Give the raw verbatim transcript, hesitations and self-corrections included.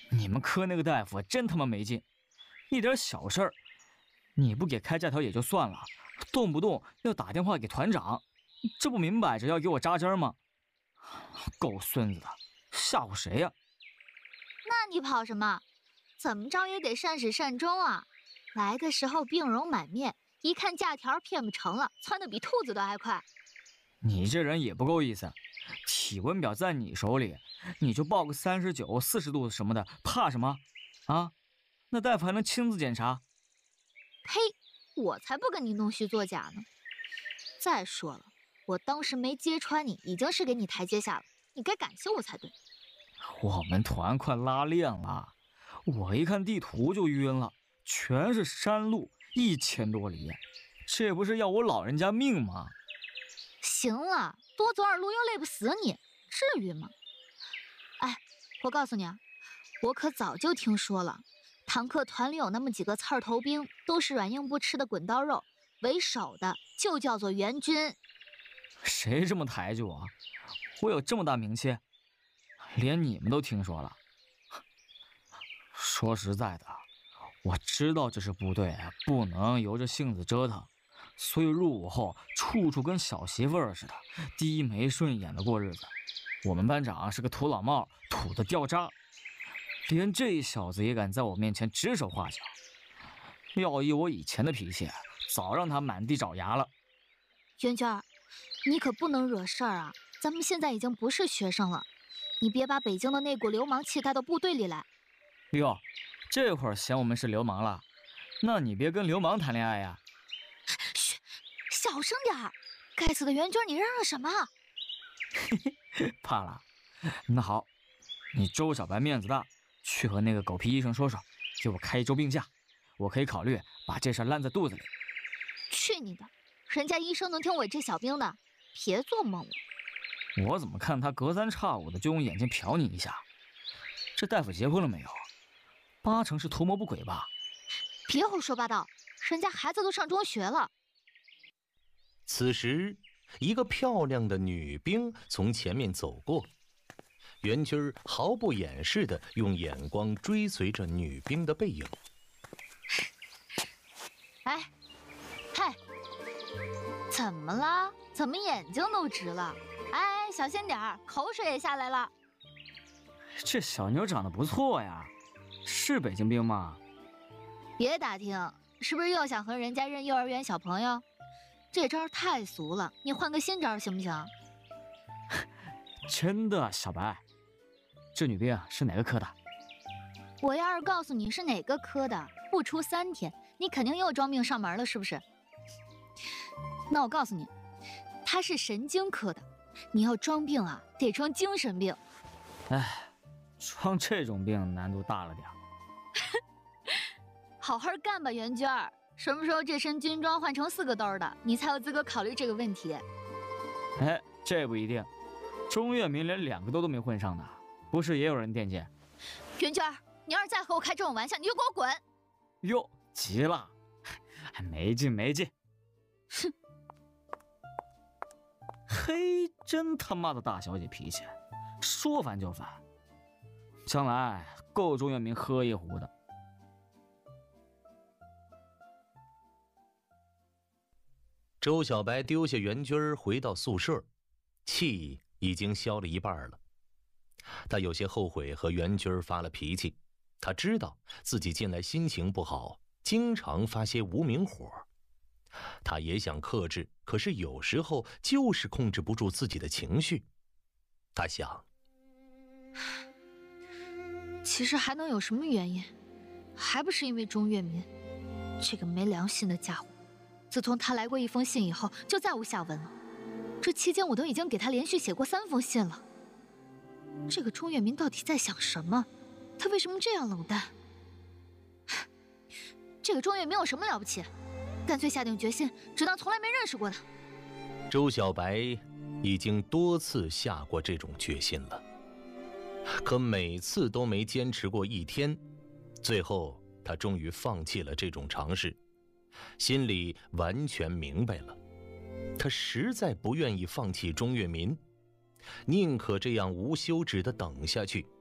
你们科那个大夫真他妈没劲，一点小事儿，你不给开假条也就算了，动不动要打电话给团长，这不明摆着要给我扎针吗？够孙子的，吓唬谁呀？ 那你跑什么？怎么着也得善始善终啊！来的时候病容满面，一看假条骗不成了，窜得比兔子都还快。 你这人也不够意思，体温表在你手里，你就报个三十九、四十度什么的，怕什么？啊？那大夫还能亲自检查？ 呸！我才不跟你弄虚作假呢。再说了，我当时没揭穿你，已经是给你台阶下了，你该感谢我才对。 我们团快拉练了，我一看地图就晕了，全是山路，一千多里，这不是要我老人家命吗？ 行了，多走点路又累不死你，至于吗？哎，我告诉你啊，我可早就听说了，坦克团里有那么几个刺儿头兵，都是软硬不吃的滚刀肉，为首的就叫做援军。 谁这么抬举我？我有这么大名气？连你们都听说了。说实在的，我知道这是部队，不能由着性子折腾，所以入伍后处处跟小媳妇儿似的，低眉顺眼的过日子。我们班长是个土老帽，土的掉渣，连这小子也敢在我面前指手画脚。要依我以前的脾气，早让他满地找牙了。 娟娟，你可不能惹事儿啊！咱们现在已经不是学生了，你别把北京的那股流氓气带到部队里来。 哟，这会儿嫌我们是流氓了？那你别跟流氓谈恋爱呀！ 嘘，小声点儿！该死的援军，你嚷嚷什么？ 怕了？那好，你周小白面子大，去和那个狗屁医生说说，给我开一周病假，我可以考虑把这事烂在肚子里。 去你的！人家医生能听我这小兵的，别做梦了。 我怎么看他隔三差五的就用眼睛瞟你一下？这大夫结婚了没有？八成是图谋不轨吧？ 别胡说八道，人家孩子都上中学了。 此时，一个漂亮的女兵从前面走过，袁军毫不掩饰地用眼光追随着女兵的背影。 哎，嗨，怎么了？怎么眼睛都直了？哎，小心点儿，口水也下来了。 这小妞长得不错呀，是北京兵吗？ 别打听，是不是又想和人家认幼儿园小朋友？这招太俗了，你换个新招行不行？ 真的，小白，这女兵是哪个科的？ 我要是告诉你是哪个科的，不出三天，你肯定又装病上门了，是不是？那我告诉你，她是神经科的，你要装病啊，得装精神病。 哎，装这种病难度大了点。 好好干吧，袁娟儿。什么时候这身军装换成四个兜的，你才有资格考虑这个问题？ 哎，这不一定，钟跃民连两个兜都没混上呢，不是也有人惦记？ 袁娟儿，你要是再和我开这种玩笑，你就给我滚！ 哟，急了，还没劲没劲。 哼， 嘿，真他妈的大小姐脾气，说烦就烦，将来够钟跃民喝一壶的。 周小白丢下袁军回到宿舍，气已经消了一半了。他有些后悔和袁军发了脾气，他知道自己近来心情不好，经常发些无名火。他也想克制，可是有时候就是控制不住自己的情绪。他想， 其实还能有什么原因？还不是因为钟跃民这个没良心的家伙。自从他来过一封信以后，就再无下文了。这期间我都已经给他连续写过三封信了。这个钟跃民到底在想什么？他为什么这样冷淡？这个钟跃民有什么了不起？干脆下定决心，只当从来没认识过他。 周小白已经多次下过这种决心了，可每次都没坚持过一天。最后，他终于放弃了这种尝试。心里完全明白了，他实在不愿意放弃钟跃民，宁可这样无休止地等下去，